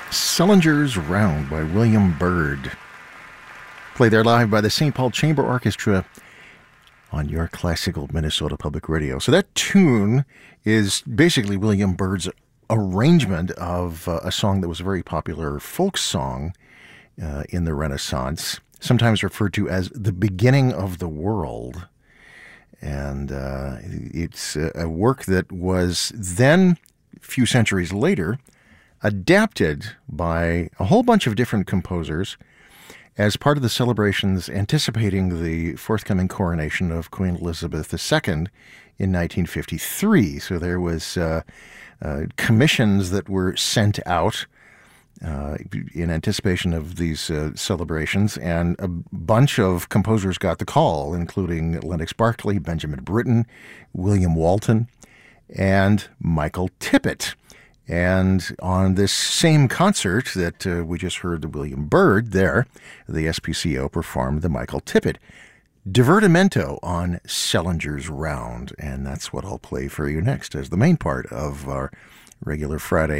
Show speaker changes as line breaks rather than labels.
Sellinger's Round by William Byrd. Played there live by the St. Paul Chamber Orchestra on your classical Minnesota Public Radio. So that tune is basically William Byrd's arrangement of a song that was a very popular folk song in the Renaissance, sometimes referred to as the beginning of the world. And it's a work that was then, a few centuries later, adapted by a whole bunch of different composers as part of the celebrations anticipating the forthcoming coronation of Queen Elizabeth II in 1953. So there was commissions that were sent out in anticipation of these celebrations, and a bunch of composers got the call, including Lennox Berkeley, Benjamin Britten, William Walton, and Michael Tippett. And on this same concert that we just heard the William Byrd there, the SPCO performed the Michael Tippett Divertimento on Sellinger's Round. And that's what I'll play for you next as the main part of our regular Friday